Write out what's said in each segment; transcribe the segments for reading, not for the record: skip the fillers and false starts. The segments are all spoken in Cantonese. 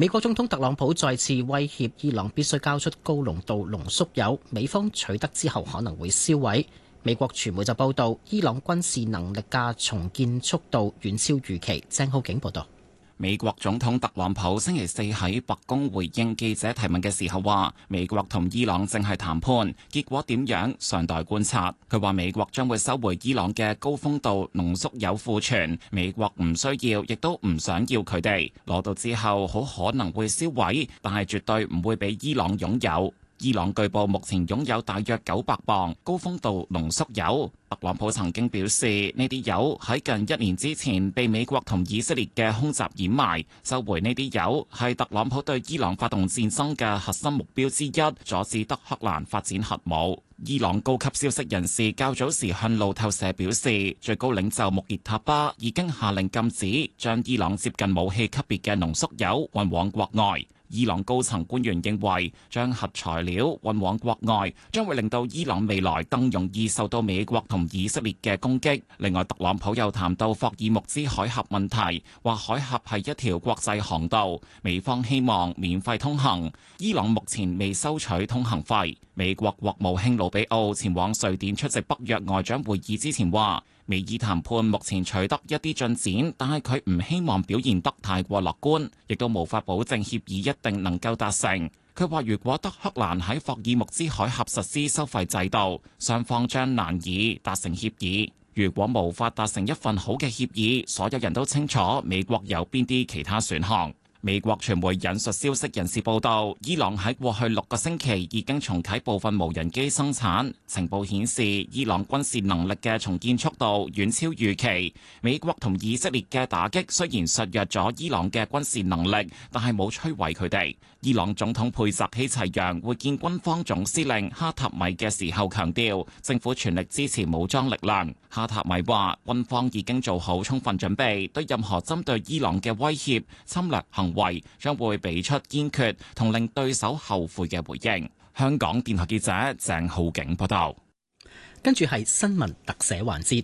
美國總統特朗普再次威脅伊朗必須交出高濃度濃縮鈾，美方取得之後可能會銷毀。美國傳媒就報道，伊朗軍事能力嘅重建速度遠超預期。鄭浩景報道。 美國總統特朗普星期四喺白宮回應記者提問嘅時候話，美國同伊朗正係談判，結果點樣尚待觀察。佢話美國將會收回伊朗嘅高豐度濃縮鈾庫存，美國唔需要，亦都唔想要佢哋，攞到之後好可能會銷毀，但係絕對唔會俾伊朗擁有。伊朗據報目前擁有大約900磅高豐度濃縮鈾。特朗普曾經表示，呢啲鈾喺近1年之前被美國同以色列嘅空襲掩埋，收回呢啲鈾係特朗普對伊朗發動戰爭嘅核心目標之一，阻止德黑蘭發展核武。伊朗高級消息人士較早時向路透社表示，最高領袖穆傑塔巴已經下令禁止將伊朗接近武器級別嘅濃縮鈾運往國外。伊朗高層官員認為，將核材料運往國外將會令到伊朗未來更容易受到美國同以色列嘅攻擊。另外，特朗普又談到霍爾木茲海峽問題，話海峽係一條國際航道，美方希望免費通行。伊朗目前未收取通行費。美國國務卿魯比奧前往瑞典出席北約外長會議之前話，美伊談判目前取得一啲進展，但係佢唔希望表現得太過樂觀，亦都無法保證協議一定能夠達成。佢話如果德黑蘭喺霍爾木茲海峽實施收費制度，雙方將難以達成協議。如果無法達成一份好嘅協議，所有人都清楚美國有邊啲其他選項。美國傳媒引述消息人士報道，伊朗喺過去6個星期已經重啟部分無人機生產。情報顯示，伊朗軍事能力嘅重建速度遠超預期。美國同以色列嘅打擊雖然削弱咗伊朗嘅軍事能力，但係冇摧毀佢哋。伊朗總統佩澤希齊揚會見軍方總司令哈塔米嘅時候強調，政府全力支持武裝力量。哈塔米話，軍方已經做好充分準備，對任何針對伊朗嘅威脅、侵略行為將會俾出堅決同令對手後悔嘅回應。香港電台記者鄭浩景報道。 跟住係新聞特寫環節。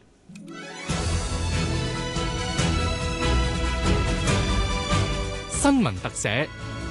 新聞特寫。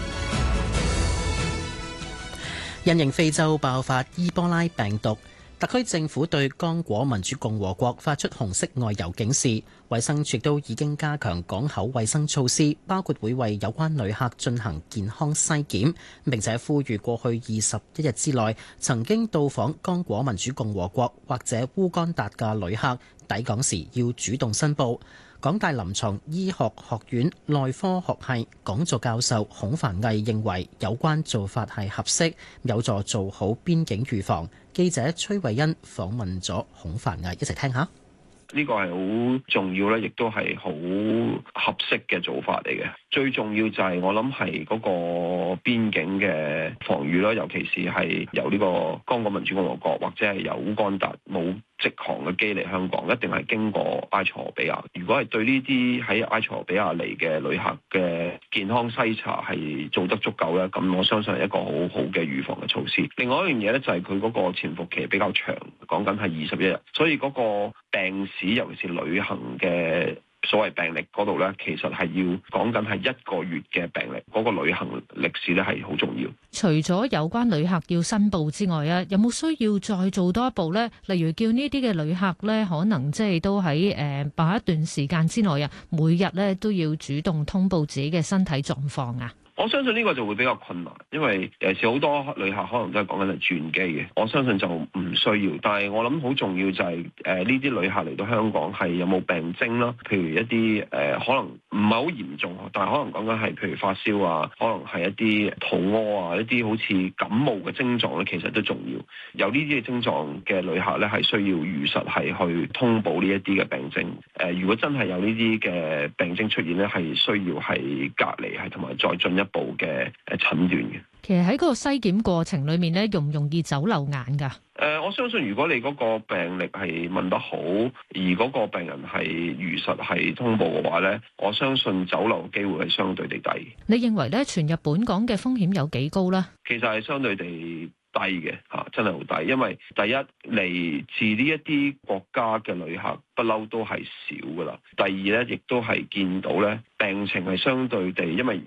因應非洲爆發伊波拉病毒，特區政府對剛果民主共和國發出紅色外遊警示，衛生署都已經加強港口衛生措施，包括會為有關旅客進行健康篩檢，並且呼籲過去21日之內曾經到訪剛果民主共和國或者烏干達嘅旅客抵港時要主動申報。港大臨床醫學學院內科學系講座教授孔凡毅認為有關做法係合適，有助做好邊境預防。記者崔慧欣訪問咗孔凡毅，一齊聽下。 呢個係好重要咧，亦都係好合適嘅做法嚟嘅。最重要就係我諗係嗰個邊境嘅防禦啦，尤其是係由呢個剛果民主共和國或者係由烏干達冇直航嘅機嚟香港，一定係經過埃塞俄比亞。如果係對呢啲喺埃塞俄比亞嚟嘅旅客嘅健康篩查係做得足夠咧，咁我相信係一個好好嘅預防嘅措施。另外一樣嘢咧就係佢嗰個潛伏期比較長，講緊係21日，所以嗰個病史尤其是旅行嘅所謂病歷嗰度咧，其實係要講緊係1個月嘅病歷，嗰個旅行歷史咧係好重要。 除咗有關旅客要申報之外啊，有冇需要再做多一步咧？例如叫呢啲嘅旅客咧，可能即係都喺某一段時間之內啊，每日咧都要主動通報自己嘅身體狀況啊。 我相信呢個就會比較困難，因為尤其是好多旅客可能都係講緊係轉機嘅，我相信就唔需要。但係我諗好重要就係呢啲旅客嚟到香港係有冇病徵啦，譬如一啲可能唔係好嚴重，但係可能講緊係譬如發燒啊，可能係一啲肚屙啊，一啲好似感冒嘅症狀咧，其實都重要。有呢啲嘅症狀嘅旅客咧，係需要如實係去通報呢一啲嘅病徵。如果真係有呢啲嘅病徵出現咧，係需要係隔離，係同埋再進一步嘅診斷嘅。 其實喺嗰個篩檢過程裏面咧，容唔容易走漏眼㗎？ 我相信如果你嗰個病歷係問得好，而嗰個病人係如實係通報嘅話咧，我相信走漏機會係相對地低。 你認為咧，傳入本港嘅風險有幾高咧？ 其實係相對地低嘅嚇，真係好低。因為第一嚟自呢一啲國家嘅旅客不嬲都係少㗎啦。第二咧，亦都係見到咧病情係相對地，因為